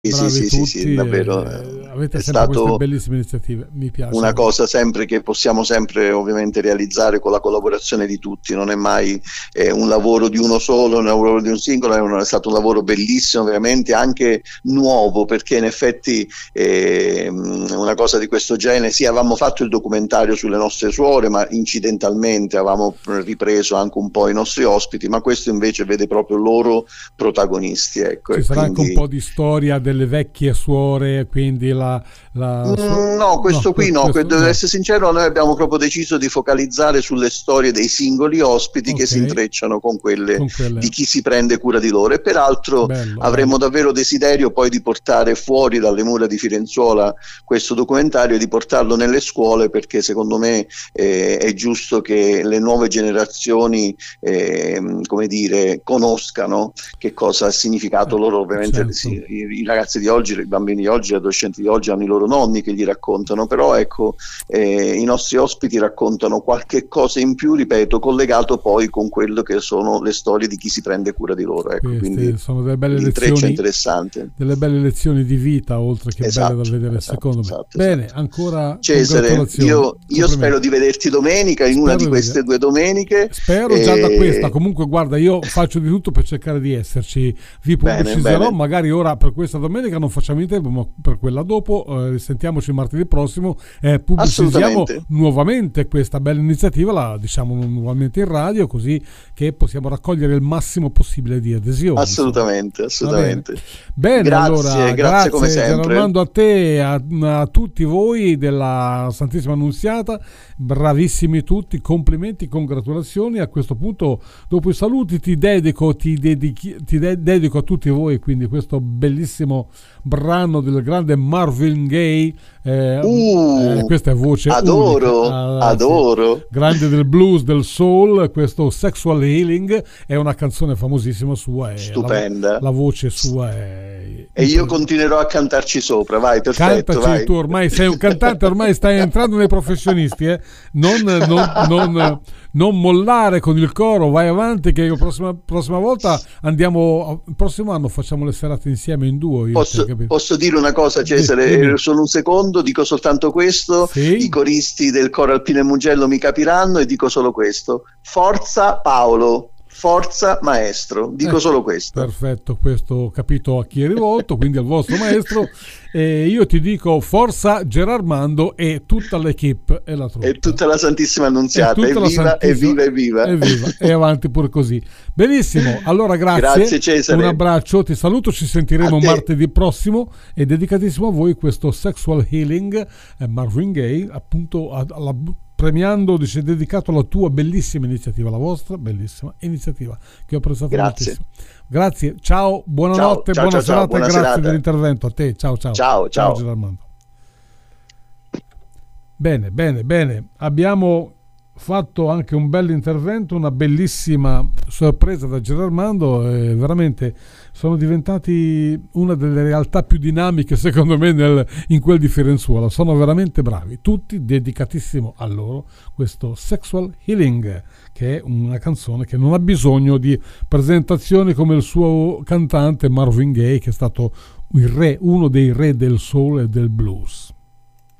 Bravi sì, tutti, davvero. avete È sempre queste stato bellissime iniziative, mi una piace. cosa sempre che possiamo sempre ovviamente realizzare con la collaborazione di tutti, non è mai un lavoro di uno solo, un lavoro di un singolo, è stato un lavoro bellissimo, veramente anche nuovo, perché in effetti una cosa di questo genere, sì, avevamo fatto il documentario sulle nostre suore, ma incidentalmente avevamo ripreso anche un po' i nostri ospiti, ma questo invece vede proprio loro protagonisti, ecco, Ci e sarà anche un quindi po' di storia delle vecchie suore, quindi No, no, questo qui no, questo devo no. essere sincero, noi abbiamo proprio deciso di focalizzare sulle storie dei singoli ospiti che Ok, si intrecciano con quelle con di quelle. chi si prende cura di loro, e peraltro Bello, avremo bello. davvero desiderio poi di portare fuori dalle mura di Firenzuola questo documentario e di portarlo nelle scuole, perché secondo me è giusto che le nuove generazioni come dire, conoscano che cosa ha significato loro. Ovviamente sì, Certo. i ragazzi di oggi, i bambini di oggi, gli adolescenti di oggi hanno i loro nonni che gli raccontano, però ecco, i nostri ospiti raccontano qualche cosa in più, ripeto, collegato poi con quello che sono le storie di chi si prende cura di loro, ecco, quindi Queste sono l'intreccio è interessante. delle belle lezioni di vita, oltre che belle da Esatto, vedere, esatto, secondo me. esatto, Bene, esatto. ancora Cesare, congratulazioni, io spero complimenti. di vederti domenica, in una Spero di di vedere. queste due domeniche. Spero già da questa. Comunque, guarda, io faccio di tutto per cercare di esserci. Vi Bene, pubblicizzerò. bene, Magari ora per questa domenica non facciamo in tempo, ma per quella dopo. Sentiamoci martedì prossimo. Pubblicizziamo assolutamente, nuovamente questa bella iniziativa. La diciamo nuovamente in radio, così che possiamo raccogliere il massimo possibile di adesioni. Insomma. assolutamente, Va bene. assolutamente. Bene, allora, Grazie, grazie come grazie sempre. Gerarmando a te, a tutti voi della Santissima Annunziata, bravissimi tutti, complimenti, congratulazioni. A questo punto, dopo i saluti, dedico a tutti voi quindi questo bellissimo brano del grande Marvin Gaye. Questa è voce unica, Adoro, sì. adoro. Grande del blues, del soul. Questo Sexual Healing è una canzone famosissima sua, e Stupenda. la voce sua è E io continuerò a cantarci sopra, vai, perfetto, cantaci, vai. tu ormai sei un cantante, ormai stai entrando nei professionisti, eh? Non mollare con il coro, vai avanti, che la prossima volta andiamo, il prossimo anno facciamo le serate insieme in duo, io e te, capito? Posso dire una cosa, Cesare? Dimmi. Solo un secondo, dico soltanto questo, i Sì? coristi del coro Alpino e Mugello mi capiranno, e dico solo questo: forza Paolo, forza maestro, dico solo questo. Perfetto, questo capito a chi è rivolto, quindi al vostro maestro. E io ti dico forza Gerarmando e tutta l'equipe e la E truppa. tutta la Santissima E Annunziata, tutta la evviva, Santissima. evviva, evviva. Evviva, e avanti pure così. Benissimo, allora grazie, Grazie Cesare. un abbraccio, ti saluto, ci A sentiremo te. martedì prossimo, e dedicatissimo a voi questo Sexual Healing, Marvin Gaye, appunto premiando, dice, dedicato alla tua bellissima iniziativa, la vostra bellissima iniziativa, che ho apprezzato Grazie. moltissimo. Grazie, ciao, buonanotte, Ciao, buona ciao, ciao, serata, buona grazie serata. dell'intervento a te, ciao ciao. Ciao, ciao. Gerarmando. Bene, bene, bene. Abbiamo fatto anche un bel intervento, una bellissima sorpresa da Gerarmando. Veramente sono diventati una delle realtà più dinamiche, secondo me, in quel di Firenzuola. Sono veramente bravi, tutti, dedicatissimo a loro. Questo Sexual Healing, che è una canzone che non ha bisogno di presentazioni come il suo cantante Marvin Gaye, che è stato uno dei re del soul e del blues.